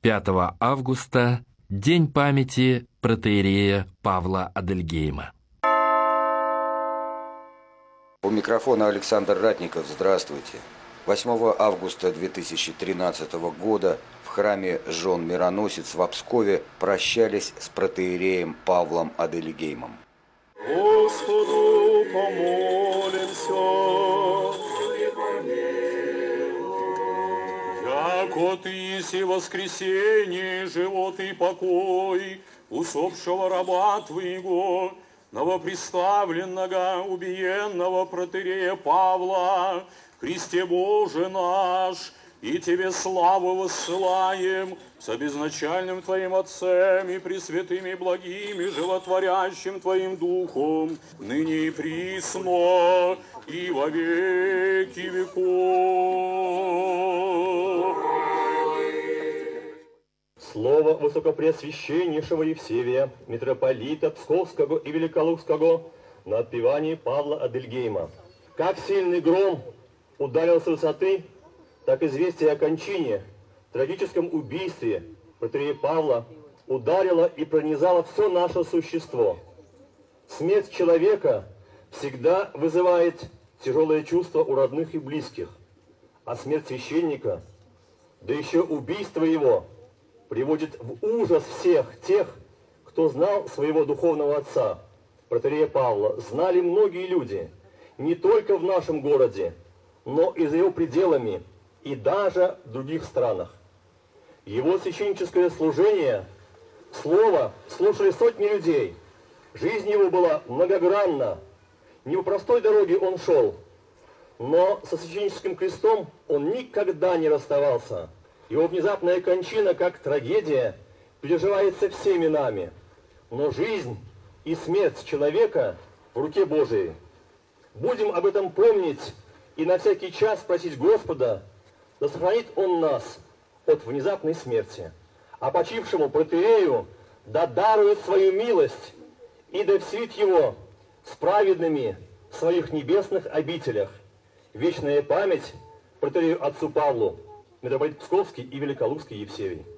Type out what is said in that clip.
5 августа – День памяти протоиерея Павла Адельгейма. У микрофона Александр Ратников. Здравствуйте. 8 августа 2013 года в храме Жен Мироносец в Пскове прощались с протоиереем Павлом Адельгеймом. Господу помолимся. Яко Ты еси воскресение, живот и покой усопшего раба Твоего, новоприставленного, убиенного протоиерея Павла, Христе Боже наш, и Тебе славу воссылаем с обезначальным Твоим Отцем и пресвятым и благим и животворящим Твоим Духом, ныне и присно, и во веки веков. Слово Высокопреосвященнейшего Евсевия, митрополита Псковского и Великолукского, на отпевании Павла Адельгейма. Как сильный гром ударил с высоты, так известие о кончине, трагическом убийстве протоиерея Павла ударило и пронизало все наше существо. Смерть человека всегда вызывает тяжелое чувство у родных и близких, а смерть священника, да еще убийство его, приводит в ужас всех тех, кто знал своего духовного отца, протоиерея Павла. Знали многие люди, не только в нашем городе, но и за его пределами, и даже в других странах. Его священническое служение, слово, слушали сотни людей. Жизнь его была многогранна. Не по простой дороге он шел, но со священническим крестом он никогда не расставался. Его внезапная кончина, как трагедия, переживается всеми нами. Но жизнь и смерть человека в руке Божией. Будем об этом помнить и на всякий час просить Господа, да сохранит Он нас от внезапной смерти. А почившему протоиерею да дарует свою милость и да вселит его с праведными в своих небесных обителях. Вечная память протоиерею отцу Павлу, митрополит Псковский и Великолукский Евсевий.